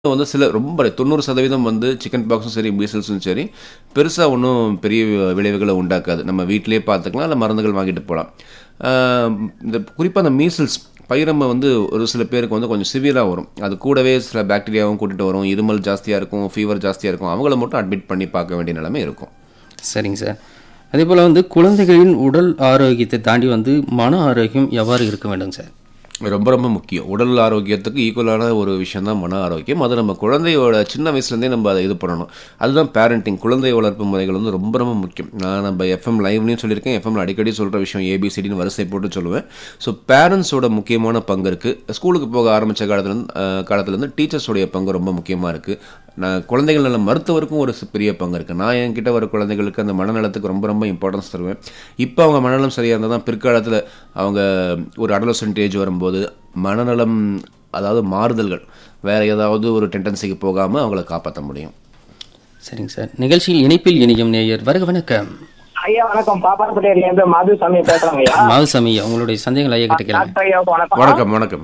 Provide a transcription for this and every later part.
வந்து சில ரொம்ப 90% வந்து சிக்கன் பாக்ஸும் சரி, மீசல்ஸும் சரி, பெருசா ஒண்ணும் பெரிய விளைவுகள உண்டாக்காது. நம்ம வீட்டிலேயே பார்த்துக்கலாம், இல்ல மருந்துகள் வாங்கிட்டு போலாம். ஆ இந்த குறிப்பா அந்த மீசல்ஸ் பயிரம்ம வந்து ஒரு சில பேருக்கு வந்து கொஞ்சம் சிவியரா வரும். அது கூடவே சில பாக்டீரியாவும் கூட்டிட்டு வரும். இருமல் ஜாஸ்தியா இருக்கும், ஃபீவர் ஜாஸ்தியா இருக்கும். அவங்கள மட்டும் அட்மிட் பண்ணி பார்க்க வேண்டிய நிலைமை இருக்கும். சரிங்க சார். அதேபோல் வந்து குழந்தைகளின் உடல் ஆரோக்கியத்தை தாண்டி வந்து மன ஆரோக்கியம் எவ்வாறு இருக்க வேண்டும் சார்? ரொம்ப ரொம்ப முக்கியம். உடல் ஆரோக்கியத்துக்கு ஈக்குவலான ஒரு விஷயம் தான் மன ஆரோக்கியம். அது நம்ம குழந்தையோட சின்ன வயசுலேருந்தே நம்ம அதை இது பண்ணணும். அதுதான் பேரண்டிங். குழந்தை வளர்ப்பு முறைகள் வந்து ரொம்ப ரொம்ப முக்கியம். நான் நம்ம எஃப்எம் லைவ்லையும் சொல்லியிருக்கேன், எஃப்எம்ல அடிக்கடி சொல்கிற விஷயம் ஏபிசிடின்னு வரிசை போட்டு சொல்லுவேன். ஸோ பேரண்ட்ஸோட முக்கியமான பங்கு இருக்குது. ஸ்கூலுக்கு போக ஆரம்பித்த காலத்துலேருந்து டீச்சர்ஸோடைய பங்கு ரொம்ப முக்கியமாக இருக்குது. குழந்தைகள் நல்ல மருத்துவருக்கும் ஒரு பெரிய பங்கு இருக்குது. நான் என்கிட்ட வர குழந்தைகளுக்கு அந்த மனநலத்துக்கு ரொம்ப ரொம்ப இம்பார்ட்டன்ஸ் தருவேன். இப்போ அவங்க மனநலம் சரியாக இருந்தால் தான் பிற்காலத்தில் அவங்க ஒரு அடலசன்ட் ஏஜ் வரும்போது மனநலம், அதாவது மாறுதல்கள், வேறு ஏதாவது ஒரு டெண்டன்சிக்கு போகாமல் அவங்கள காப்பாற்ற முடியும். சரிங்க சார். நிகழ்ச்சியில் இணைப்பில் இணையும் நேயர் வருக. வணக்கம் ஐயா. வணக்கம். பாப்பாக்குடியில மாதுசாமி பேசுறாங்க ஐயா. மாதுசாமி, உங்களுடைய சந்தேகங்கள் ஐயா கிட்ட கேளுங்க. வணக்கம். வணக்கம்.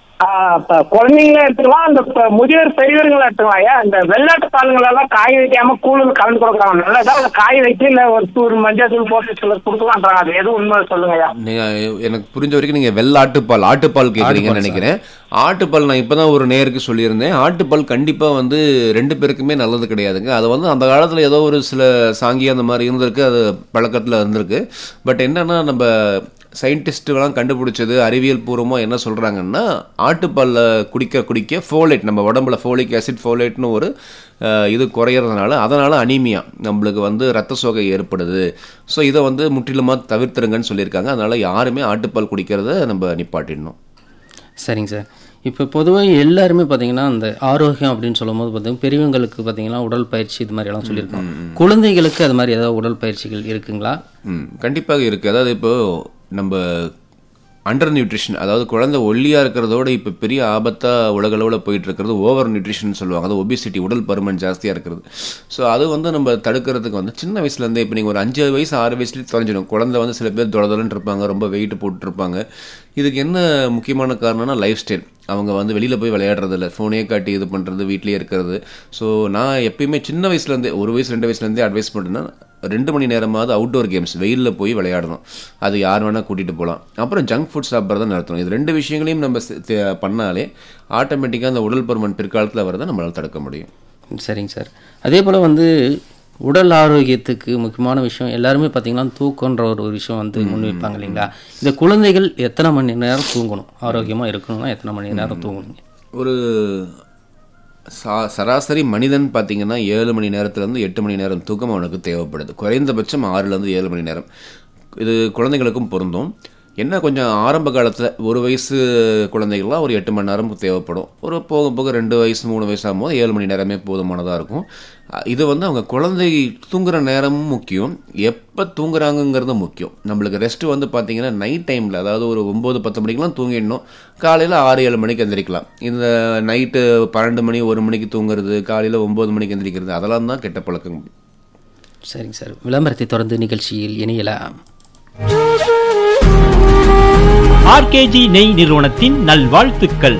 குழந்தைங்கள எடுத்துக்கலாம், அந்த முதியோர் பெரியவர்களை எடுத்துக்கலாம் ஐயா. இந்த வெள்ளாட்டு பாலுங்கள் எல்லாம் காய வைக்காம கூழ் கலந்து கொடுக்குறாங்க. நல்லதா அதை காய வச்சு இல்ல ஒரு தூள் மஞ்சள் தூள் போட்டு சிலர் கொடுக்கலான்றாங்க. அது எதுவும் உண்மை சொல்லுங்க ஐயா. எனக்கு புரிஞ்ச வரைக்கும் நீங்க ஆட்டுப்பால் கேட்குறீங்கன்னு நினைக்கிறேன். ஆட்டுப்பால் நான் இப்பதான் ஒரு நேருக்கு சொல்லியிருந்தேன். ஆட்டுப்பால் கண்டிப்பா வந்து 2 பேருக்குமே நல்லது கிடையாதுங்க. அது வந்து அந்த காலத்துல ஏதோ ஒரு சில சாங்கி அந்த மாதிரி இருந்திருக்கு, அது பழக்கத்துல இருந்திருக்கு. பட் என்னன்னா, நம்ம சயின்டிஸ்ட்டுலாம் கண்டுபிடிச்சது அறிவியல் பூர்வமாக என்ன சொல்கிறாங்கன்னா, ஆட்டுப்பாலில் குடிக்க ஃபோலேட், நம்ம உடம்புல ஃபோலிக் ஆசிட், ஃபோலேட்னு ஒரு இது குறையிறதுனால, அதனால் அனீமியா, நம்மளுக்கு வந்து ரத்த சோகை ஏற்படுது. ஸோ இதை வந்து முற்றிலுமாக தவிர்த்துருங்கன்னு சொல்லியிருக்காங்க. அதனால் யாருமே ஆட்டுப்பால் குடிக்கிறத நம்ம நிப்பாட்டிடணும். சரிங்க சார். இப்போ பொதுவாக எல்லாருமே பார்த்தீங்கன்னா அந்த ஆரோக்கியம் அப்படின்னு சொல்லும்போது பார்த்தீங்கன்னா பெரியவங்களுக்கு பார்த்தீங்கன்னா உடல் பயிற்சி இது மாதிரியெல்லாம் சொல்லியிருக்கோம். குழந்தைகளுக்கு அது மாதிரி ஏதாவது உடல் பயிற்சிகள் இருக்குங்களா? கண்டிப்பாக இருக்குது. அதாவது இப்போது நம்ம அண்டர் நியூட்ரிஷன், அதாவது குழந்தை ஒல்லியாக இருக்கிறதோட இப்போ பெரிய ஆபத்தாக உலகளவில் போயிட்டு இருக்கிறது ஓவர் நியூட்ரிஷன் சொல்லுவாங்க. அது ஒபிசிட்டி, உடல் பருமன் ஜாஸ்தியாக இருக்கிறது. ஸோ அது வந்து நம்ம தடுக்கிறதுக்கு வந்து சின்ன வயசுலேருந்தே, இப்போ நீங்கள் ஒரு 5 வயசு 6 வயசுலேயே தொலைஞ்சிடும். குழந்தை வந்து சில பேர் தொலைதொலன்னு இருப்பாங்க, ரொம்ப வெயிட் போட்டுருப்பாங்க. இதுக்கு என்ன முக்கியமான காரணம்னா லைஃப் ஸ்டைல். அவங்க வந்து வெளியில் போய் விளையாடுறதில்ல, ஃபோனே காட்டி இது பண்ணுறது, வீட்லேயே இருக்கிறது. ஸோ நான் எப்பயுமே சின்ன வயசுலேருந்தே, 1 வயசு 2 வயசுலேருந்தே அட்வைஸ் பண்ணுறேன்னா 2 மணி நேரமாவது அவுட்டோர் கேம்ஸ், வெயிலில் போய் விளையாடணும். அது யார் வேணால் கூட்டிகிட்டு போகலாம். அப்புறம் ஜங்க் ஃபுட் சாப்பிட்றத நிறுத்தணும். இது 2 விஷயங்களையும் நம்ம பண்ணாலே ஆட்டோமேட்டிக்காக அந்த உடல் பருமன் பிற்காலத்தில் வரதை நம்மளால் தடுக்க முடியும். சரிங்க சார். அதே போல் வந்து உடல் ஆரோக்கியத்துக்கு முக்கியமான விஷயம் எல்லாருமே பார்த்தீங்கன்னா தூக்கன்ற ஒரு விஷயம் வந்து முன்வைப்பாங்க இல்லைங்களா? இந்த குழந்தைகள் எத்தனை மணி நேரம் தூங்கணும், ஆரோக்கியமாக இருக்கணும்னா எத்தனை மணி நேரம் தூங்கணுங்க? ஒரு சராசரி மனிதன் பார்த்தீங்கன்னா 7 மணி நேரத்துலேருந்து 8 மணி நேரம் தூக்கம் அவனுக்கு தேவைப்படுது. குறைந்தபட்சம் 6லேருந்து 7 மணி நேரம். இது குழந்தைகளுக்கும் பொருந்தும். என்ன கொஞ்சம் ஆரம்ப காலத்தில் 1 வயசு குழந்தைகள்லாம் ஒரு 8 மணி நேரம் தேவைப்படும். ஒரு போக போக 2 வயசு 3 வயசு ஆகும்போது 7 மணி நேரமே போதுமானதாக இருக்கும். இது வந்து அவங்க குழந்தை தூங்குகிற நேரமும் முக்கியம், எப்போ தூங்குறாங்கங்கிறது முக்கியம். நம்மளுக்கு ரெஸ்ட்டு வந்து பார்த்திங்கன்னா நைட் டைமில், அதாவது ஒரு 9-10 மணிக்கெலாம் தூங்கிடணும். காலையில் 6-7 மணிக்கு எந்திரிக்கலாம். இந்த நைட்டு 12 மணி 1 மணிக்கு தூங்குறது, காலையில் 9 மணிக்கு எந்திரிக்கிறது, அதெல்லாம் தான் கெட்ட பழக்கம். சரிங்க சார். விளம்பரத்தை தொடர்ந்து நிகழ்ச்சியில் இணையலாம். ஆர்கேஜி நெய் நிறுவனத்தின் நல்வாழ்த்துக்கள்.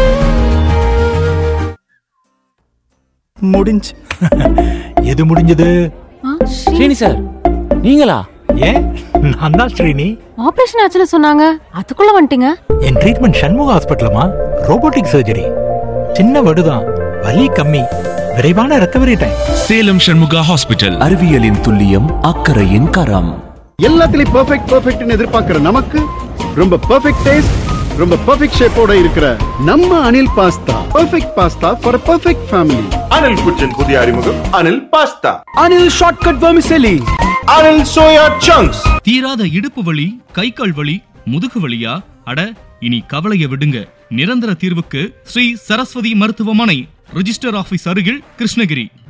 முடிஞ்சு. எது முடிஞ்சது? ஸ்ரீனி சார், நீங்களா? ஏன், நான் தான் ஸ்ரீனி. ஆபரேஷன் ஆச்சுன்னு சொன்னாங்க, அதுக்குள்ள வந்துட்டீங்க. என் ட்ரீட்மெண்ட் சண்முக ஹாஸ்பிட்டலமா, ரோபோட்டிக் சர்ஜரி. சின்ன வடுதான், வலி கம்மி, விரைவான ரெக்கவரி டைம். சேலம் சண்முகா ஹாஸ்பிட்டல். அறிவியலின் துல்லியம், அக்கறையின் கரம். எல்லாத்துலயும் பெர்ஃபெக்ட்னு எதிர்பார்க்கிற நமக்கு ரொம்ப பெர்ஃபெக்ட் டேஸ்ட், ரொம்ப பெர்ஃபெக்ட் ஷேப்போட இருக்கிற நம்ம Anil pasta. Perfect pasta for perfect family. Anil குச்சின் புதிய அறிமுகம் Anil pasta. Anil shortcut vermicelli. Anil soya chunks. தீராத இடுப்பு வலி, கை கால் வலி, முதுகு வலியா? அட, இனி கவலைய விடுங்க. நிரந்தர தீர்வுக்கு ஸ்ரீ சரஸ்வதி மருத்துவமனை, ரிஜிஸ்டர் ஆபீஸ் அருகில், கிருஷ்ணகிரி.